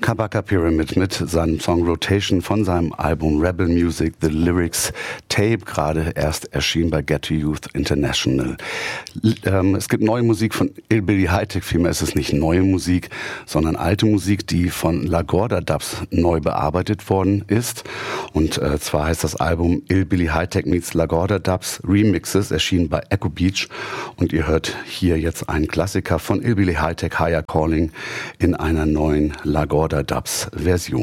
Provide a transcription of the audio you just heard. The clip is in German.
Kabaka Pyramid mit seinem Song Rotation von seinem Album Rebel Music, The Lyrics Tape, gerade erst erschienen bei Ghetto Youth International. Es gibt neue Musik von Ill Billy Hi-Tech, vielmehr ist es nicht neue Musik, sondern alte Musik, die von Lagorda Dubs neu bearbeitet worden ist. Und zwar heißt das Album Ill Billy Hi-Tech meets Lagorda Dubs Remixes, erschienen bei Echo Beach. Und ihr hört hier jetzt einen Klassiker von Ill Billy Hi-Tech, Higher Calling, in einer neuen Lagorda Dubs Version.